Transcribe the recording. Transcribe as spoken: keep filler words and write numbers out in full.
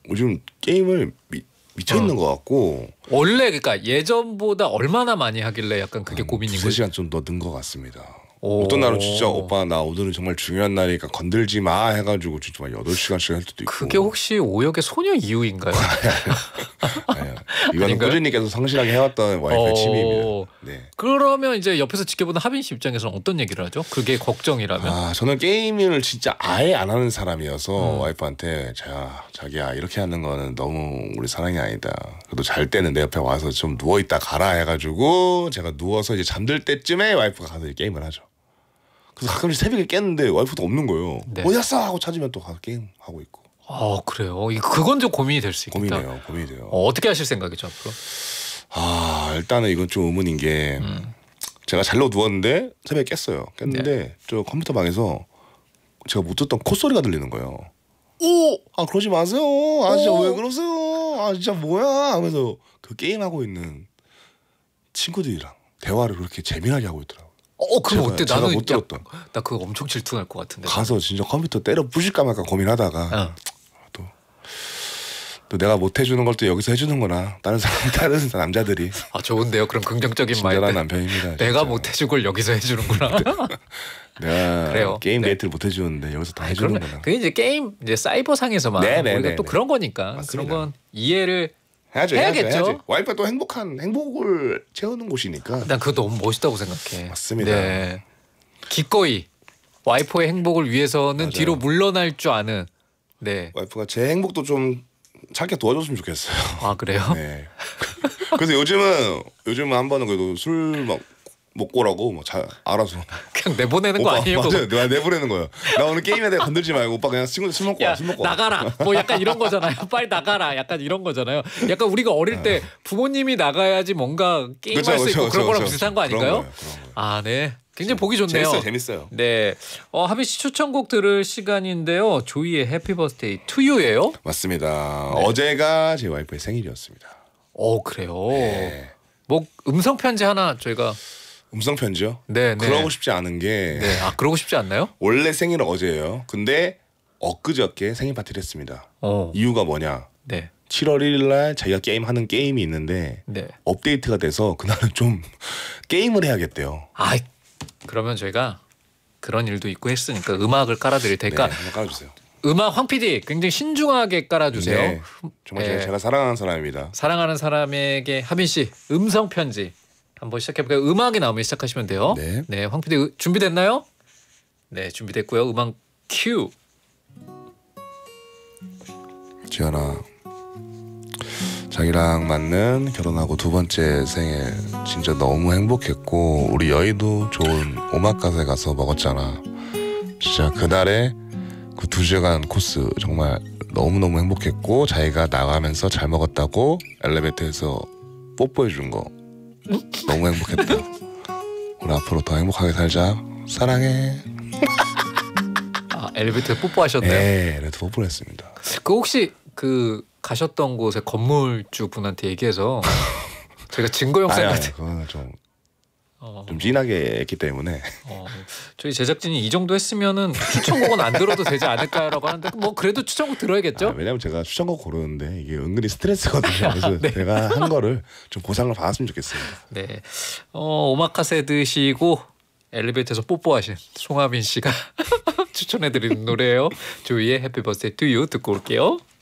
요즘 게임을 미, 미쳐 있는 어. 것 같고 원래 그러니까 예전보다 얼마나 많이 하길래 약간 그게 고민인 거예요? 두세 시간 좀 더 는 것 같습니다. 오. 어떤 날은 진짜 오빠 나 오늘은 정말 중요한 날이니까 건들지 마 해가지고 진짜 막 여덟 시간씩 할 때도 있고. 그게 혹시 오역의 소녀 이유인가요? 아니요. 이거는 꾸준히 계속 성실하게 해왔던 와이프의 취미입니다. 네. 그러면 이제 옆에서 지켜보는 하빈 씨 입장에서는 어떤 얘기를 하죠? 그게 걱정이라면? 아 저는 게임을 진짜 아예 안 하는 사람이어서 음. 와이프한테 자 자기야 이렇게 하는 거는 너무 우리 사랑이 아니다. 그래도 잘 때는 내 옆에 와서 좀 누워 있다 가라 해가지고 제가 누워서 이제 잠들 때쯤에 와이프가 가서 게임을 하죠. 그래서 가끔씩 새벽에 깼는데 와이프도 없는 거예요. 네. 어디 갔어? 하고 찾으면 또 가서 게임 하고 있고. 아 그래요? 그건 좀 고민이 될 수 있겠다. 고민이에요. 고민이 돼요. 어, 어떻게 하실 생각이죠 앞으로? 아 일단은 이건 좀 의문인 게 음. 제가 잘로 누웠는데 새벽에 깼어요. 깼는데 네. 저 컴퓨터 방에서 제가 못 듣던 콧소리가 들리는 거예요. 오! 아 그러지 마세요. 아 진짜 오! 왜 그러세요? 아 진짜 뭐야? 하면서 그 게임하고 있는 친구들이랑 대화를 그렇게 재미나게 하고 있더라고요. 어 그럼 제가, 어때? 제가 나는 못 들었던. 나 그거 엄청 질투날 것 같은데. 가서 진짜 컴퓨터 때려 부실까 말까 고민하다가 어. 또, 또 내가 못 해주는 걸 또 여기서 해주는구나. 다른 사람 다른 남자들이. 아 좋은데요. 그럼 긍정적인 마인드. 친절한 남편입니다. 내가 못 해준 걸 여기서 해주는구나. 내가 그래요. 게임 네. 데이트를 못 해주는데 여기서 다 해주는구나. 그게 이제 게임 이제 사이버상에서만 우리가 또 그런 거니까 맞습니다. 그런 건 이해를. 해야죠, 해야겠죠. 해야죠. 와이프가 또 행복한 행복을 채우는 곳이니까. 난 그거 너무 멋있다고 생각해. 맞습니다. 네. 기꺼이 와이프의 행복을 위해서는 맞아요. 뒤로 물러날 줄 아는. 네. 와이프가 제 행복도 좀 찾게 도와줬으면 좋겠어요. 아 그래요? 네. 그래서 요즘은 요즘은 한 번은 그래도 술 막 먹고 오라고 뭐 잘 알아서 그냥 내보내는 오빠, 거 아니에요? 맞아요. 내가 내보내는 거예요. 나 오늘 게임에 대해 건들지 말고 오빠 그냥 친구 술 먹고 야, 와. 술 먹고 와. 나가라. 뭐 약간 이런 거잖아요. 빨리 나가라. 약간 이런 거잖아요. 약간 우리가 어릴 때 부모님이 나가야지 뭔가 게임할 그쵸, 수 있고 그쵸, 그런 거랑 그쵸, 비슷한 거 아닌가요? 그런 거예요, 그런 거예요. 아 네. 굉장히 보기 좋네요. 재밌어요, 재밌어요. 네, 어, 하빈 씨 추천곡 들을 시간인데요. 조이의 해피 버스데이 투 유예요? 맞습니다. 네. 어제가 제 와이프의 생일이었습니다. 어 그래요. 네. 뭐 음성 편지 하나 저희가. 음성 편지요? 네, 네. 그러고 싶지 않은 게. 네, 아 그러고 싶지 않나요? 원래 생일은 어제예요. 근데 엊그저께 생일 파티를 했습니다. 어. 이유가 뭐냐? 네. 칠월 일일 날 자기가 게임 하는 게임이 있는데 네. 업데이트가 돼서 그날은 좀 게임을 해야겠대요. 아, 그러면 저희가 그런 일도 있고 했으니까 음악을 깔아드릴 테니까. 네, 한번 깔아주세요. 음악 황 피디 굉장히 신중하게 깔아주세요. 네, 정말 네. 제가 사랑하는 사람입니다. 사랑하는 사람에게 하빈 씨 음성 편지. 한번 시작해볼까요? 음악이 나오면 시작하시면 돼요. 네, 네 황 피디 준비됐나요? 네, 준비됐고요. 음악 큐. 지연아, 자기랑 맞는 결혼하고 두 번째 생일 진짜 너무 행복했고 우리 여의도 좋은 오마카세 가서 먹었잖아. 진짜 그날의 그 두 시간 코스 정말 너무너무 행복했고 자기가 나가면서 잘 먹었다고 엘리베이터에서 뽀뽀해 준 거 너무 행복했다. 우리 앞으로 더 행복하게 살자. 사랑해. 아 엘리베이터에 뽀뽀하셨나요? 네, 엘리베이터 뽀뽀를 했습니다. 그 혹시 그 가셨던 곳의 건물주 분한테 얘기해서 제가 증거 영상 같은. 그거는 좀 어. 좀 진하게 했기 때문에. 어, 저희 제작진이 이 정도 했으면은 추천곡은 안 들어도 되지 않을까라고 하는데 뭐 그래도 추천곡 들어야겠죠? 아, 왜냐면 제가 추천곡 고르는데 이게 은근히 스트레스거든요. 그래서 네. 제가 한 거를 좀 보상을 받았으면 좋겠습니다. 네, 어, 오마카세 드시고 엘리베이터에서 뽀뽀하신 송하빈 씨가 추천해드리는 노래예요. 조이의 해피 버스데이 투 유 듣고 올게요.